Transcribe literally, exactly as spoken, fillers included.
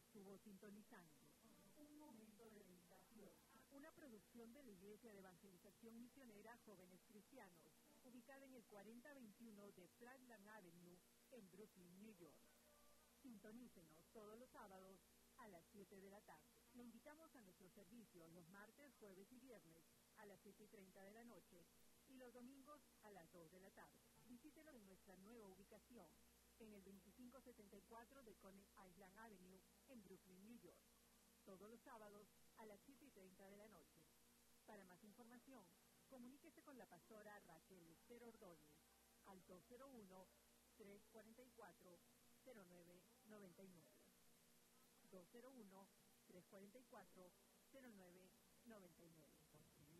estuvo sintonizando. Un momento de meditación. Una producción de la Iglesia de Evangelización Misionera Jóvenes Cristianos, ubicada en el cuarenta veintiuno de Franklin Avenue, en Brooklyn, New York. Sintonícenos todos los sábados a las siete de la tarde. Le invitamos a nuestro servicio los martes, jueves y viernes a las siete y treinta de la noche y los domingos a las dos de la tarde. Visítenos en nuestra nueva ubicación, en el veinticinco setenta y cuatro de Coney Island Avenue, en Brooklyn, New York, todos los sábados a las siete y treinta de la noche. Para más información, comuníquese con la pastora Raquel Esther Ordóñez al dos cero uno, tres cuatro cuatro, cero nueve nueve nueve. dos cero uno, tres cuatro cuatro, cero nueve nueve nueve.